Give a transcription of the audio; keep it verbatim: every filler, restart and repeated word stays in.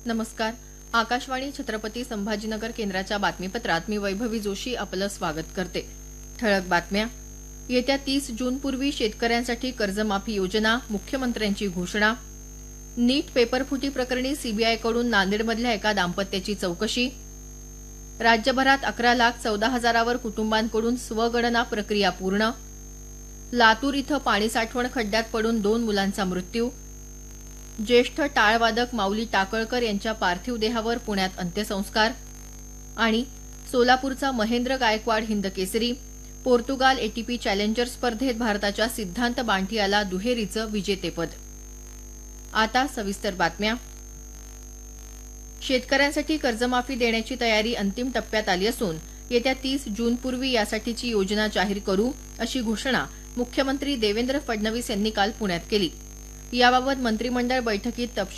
नमस्कार. आकाशवाणी छत्रपती संभाजीनगर केंद्राच्या बातमीपत्रात मी वैभवी जोशी आपलं स्वागत करते. ठळक बातम्या. येत्या तीस जूनपूर्वी शेतकऱ्यांसाठी कर्जमाफी योजना, मुख्यमंत्र्यांची घोषणा. नीट पेपरफुटी प्रकरणी सीबीआयकडून नांदेडमधल्या एका दाम्पत्याची चौकशी. राज्यभरात अकरा लाख चौदा हजारावर कुटुंबांकडून स्वगणना प्रक्रिया पूर्ण. लातूर इथं पाणी साठवण खड्ड्यात पडून दोन मुलांचा मृत्यू. ज्येष्ठ टाळवादक माऊली टाकळकर यांच्या पार्थिव देहावर पुण्यात अंत्यसंस्कार. आणि सोलापूरचा Mahendra Gaikwad Hindkesari. Portugal ATP challenger स्पर्धेत भारताच्या सिद्धांत बांठियाला दुहेरीचं विजेतेपद. आता सविस्तर बातम्या. शेतकऱ्यांसाठी कर्जमाफी देण्याची तयारी अंतिम टप्प्यात आली असून येत्या तीस जूनपूर्वी यासाठीची योजना जाहीर करू अशी घोषणा मुख्यमंत्री देवेंद्र फडणवीस यांनी काल पुण्यात केली. याबाबत मंत्रिमंडळ बैठकीत तपशील